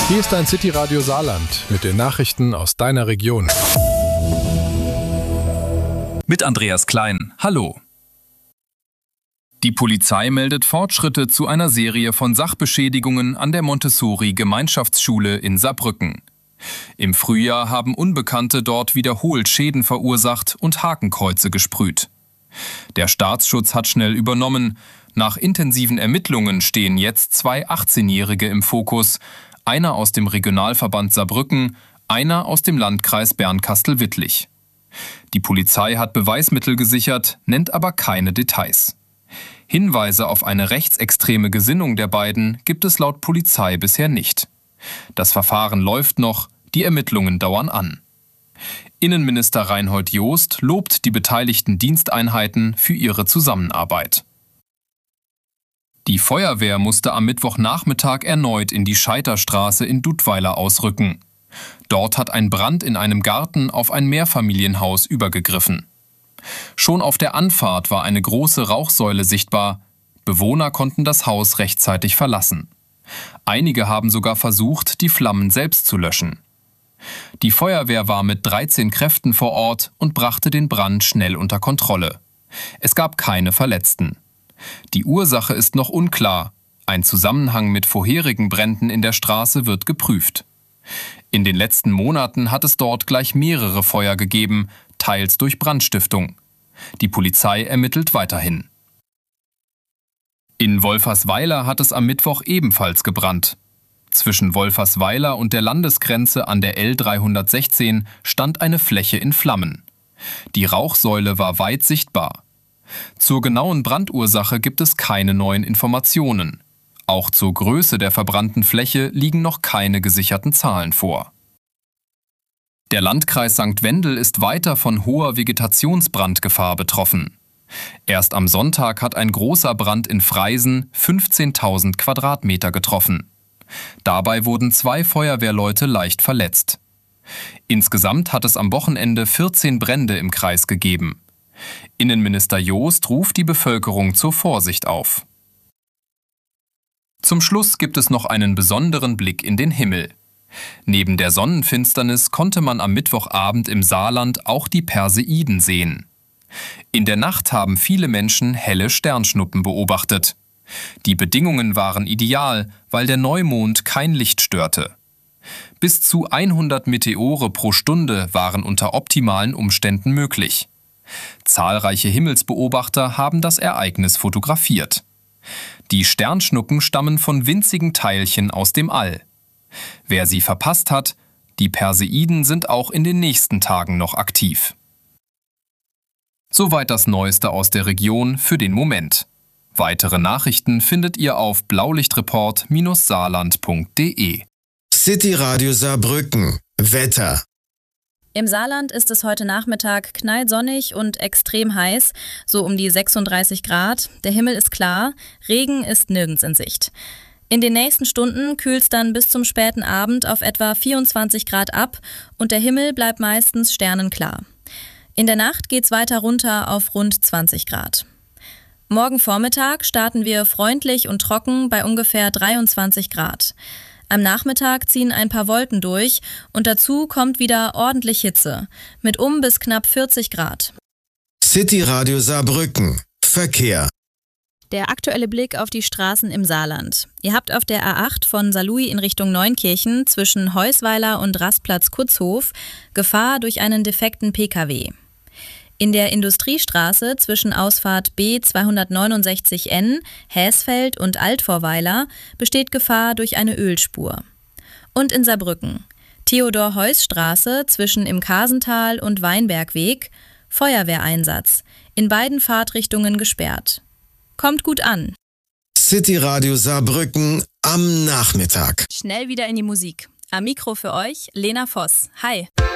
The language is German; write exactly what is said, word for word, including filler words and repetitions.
Hier ist dein City Radio Saarland mit den Nachrichten aus deiner Region. Mit Andreas Klein. Hallo. Die Polizei meldet Fortschritte zu einer Serie von Sachbeschädigungen an der Montessori-Gemeinschaftsschule in Saarbrücken. Im Frühjahr haben Unbekannte dort wiederholt Schäden verursacht und Hakenkreuze gesprüht. Der Staatsschutz hat schnell übernommen. Nach intensiven Ermittlungen stehen jetzt zwei achtzehnjährige im Fokus, einer aus dem Regionalverband Saarbrücken, einer aus dem Landkreis Bernkastel-Wittlich. Die Polizei hat Beweismittel gesichert, nennt aber keine Details. Hinweise auf eine rechtsextreme Gesinnung der beiden gibt es laut Polizei bisher nicht. Das Verfahren läuft noch, die Ermittlungen dauern an. Innenminister Reinhold Jost lobt die beteiligten Diensteinheiten für ihre Zusammenarbeit. Die Feuerwehr musste am Mittwochnachmittag erneut in die Scheiterstraße in Dudweiler ausrücken. Dort hat ein Brand in einem Garten auf ein Mehrfamilienhaus übergegriffen. Schon auf der Anfahrt war eine große Rauchsäule sichtbar. Bewohner konnten das Haus rechtzeitig verlassen. Einige haben sogar versucht, die Flammen selbst zu löschen. Die Feuerwehr war mit dreizehn Kräften vor Ort und brachte den Brand schnell unter Kontrolle. Es gab keine Verletzten. Die Ursache ist noch unklar. Ein Zusammenhang mit vorherigen Bränden in der Straße wird geprüft. In den letzten Monaten hat es dort gleich mehrere Feuer gegeben, teils durch Brandstiftung. Die Polizei ermittelt weiterhin. In Wolfersweiler hat es am Mittwoch ebenfalls gebrannt. Zwischen Wolfersweiler und der Landesgrenze an der L dreihundertsechzehn stand eine Fläche in Flammen. Die Rauchsäule war weit sichtbar. Zur genauen Brandursache gibt es keine neuen Informationen. Auch zur Größe der verbrannten Fläche liegen noch keine gesicherten Zahlen vor. Der Landkreis Sankt Wendel ist weiter von hoher Vegetationsbrandgefahr betroffen. Erst am Sonntag hat ein großer Brand in Freisen fünfzehntausend Quadratmeter getroffen. Dabei wurden zwei Feuerwehrleute leicht verletzt. Insgesamt hat es am Wochenende vierzehn Brände im Kreis gegeben. Innenminister Jost ruft die Bevölkerung zur Vorsicht auf. Zum Schluss gibt es noch einen besonderen Blick in den Himmel. Neben der Sonnenfinsternis konnte man am Mittwochabend im Saarland auch die Perseiden sehen. In der Nacht haben viele Menschen helle Sternschnuppen beobachtet. Die Bedingungen waren ideal, weil der Neumond kein Licht störte. Bis zu hundert Meteore pro Stunde waren unter optimalen Umständen möglich. Zahlreiche Himmelsbeobachter haben das Ereignis fotografiert. Die Sternschnuppen stammen von winzigen Teilchen aus dem All. Wer sie verpasst hat, die Perseiden sind auch in den nächsten Tagen noch aktiv. Soweit das Neueste aus der Region für den Moment. Weitere Nachrichten findet ihr auf blaulichtreport Bindestrich saarland punkt de. City Radio Saarbrücken. Wetter. Im Saarland ist es heute Nachmittag knallsonnig und extrem heiß, so um die sechsunddreißig Grad. Der Himmel ist klar, Regen ist nirgends in Sicht. In den nächsten Stunden kühlt es dann bis zum späten Abend auf etwa vierundzwanzig Grad ab und der Himmel bleibt meistens sternenklar. In der Nacht geht's weiter runter auf rund zwanzig Grad. Morgen Vormittag starten wir freundlich und trocken bei ungefähr dreiundzwanzig Grad. Am Nachmittag ziehen ein paar Wolken durch und dazu kommt wieder ordentlich Hitze mit um bis knapp vierzig Grad. City Radio Saarbrücken. Verkehr. Der aktuelle Blick auf die Straßen im Saarland. Ihr habt auf der A acht von Saarlouis in Richtung Neunkirchen zwischen Heusweiler und Rastplatz-Kutzhof Gefahr durch einen defekten Pkw. In der Industriestraße zwischen Ausfahrt B zweihundertneunundsechzig N, Häsfeld und Altvorweiler besteht Gefahr durch eine Ölspur. Und in Saarbrücken. Theodor-Heuss-Straße zwischen im Kasental und Weinbergweg, Feuerwehreinsatz. In beiden Fahrtrichtungen gesperrt. Kommt gut an. City Radio Saarbrücken am Nachmittag. Schnell wieder in die Musik. Am Mikro für euch Lena Voss. Hi.